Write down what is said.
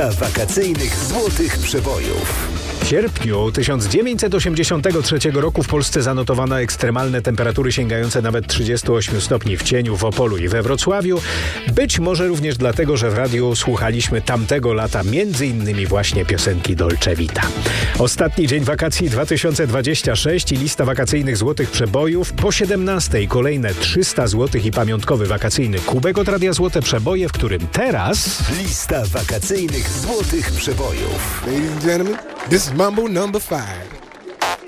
Lista wakacyjnych złotych przebojów. W sierpniu 1983 roku w Polsce zanotowano ekstremalne temperatury sięgające nawet 38 stopni w Cieniu, w Opolu i we Wrocławiu. Być może również dlatego, że w radiu słuchaliśmy tamtego lata m.in. właśnie piosenki Dolce Vita. Ostatni dzień wakacji 2026 i lista wakacyjnych złotych przebojów. Po 17 kolejne 300 złotych i pamiątkowy wakacyjny kubek od Radia Złote Przeboje, w którym teraz... Lista wakacyjnych złotych przebojów. Ladies and gentlemen, this is Mambo number 5.